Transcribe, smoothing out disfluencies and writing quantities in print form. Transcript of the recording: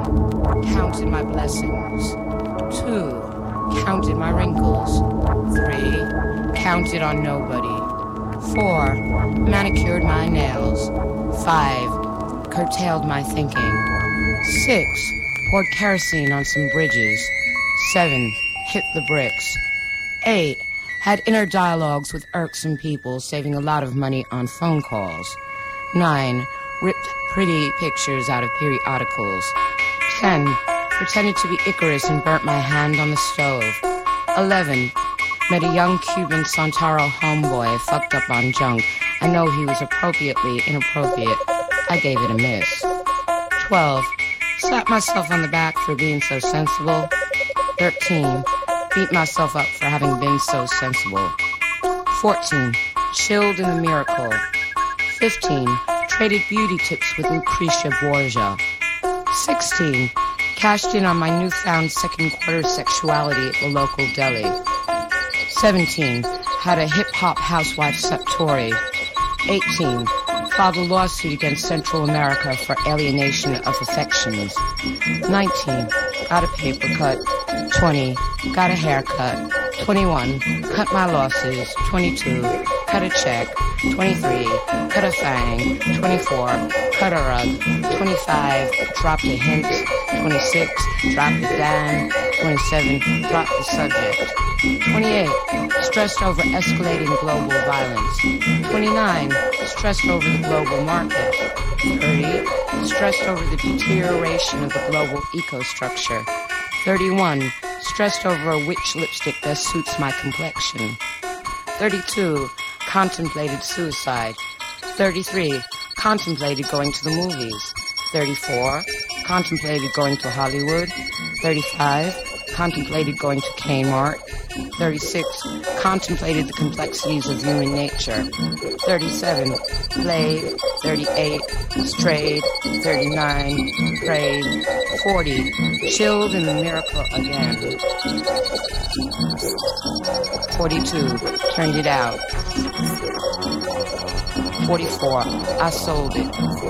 1, counted my blessings. 2, counted my wrinkles. 3, counted on nobody. 4, manicured my nails. 5, curtailed my thinking. 6, poured kerosene on some bridges. 7, hit the bricks. 8, had inner dialogues with irksome people, saving a lot of money on phone calls. 9, ripped pretty pictures out of periodicals. 10, pretended to be Icarus and burnt my hand on the stove. 11, met a young Cuban Santaro homeboy fucked up on junk. I know he was appropriately inappropriate. I gave it a miss. 12, slapped myself on the back for being so sensible. 13, beat myself up for having been so sensible. 14, chilled in the miracle. 15, traded beauty tips with Lucretia Borgia. 16, cashed in on my newfound second quarter sexuality at the local deli. 17, had a hip-hop housewife septori. 18, filed a lawsuit against Central America for alienation of affections. 19, got a paper cut. 20, got a haircut. 21, cut my losses. 22, cut a check. 23, cut a fang. 24, cut a rug. 25, dropped a hint. 26, dropped a dime. 27, dropped the subject. 28, stressed over escalating global violence. 29, stressed over the global market. 30, stressed over the deterioration of the global ecostructure. 31, stressed over which lipstick best suits my complexion. 32, contemplated suicide. 33, contemplated going to the movies. 34, contemplated going to Hollywood. 35, contemplated going to Kmart. 36, contemplated the complexities of human nature. 37, played. 38, strayed. 39, prayed. 40, chilled in the miracle again. 42, turned it out. 44, I sold it.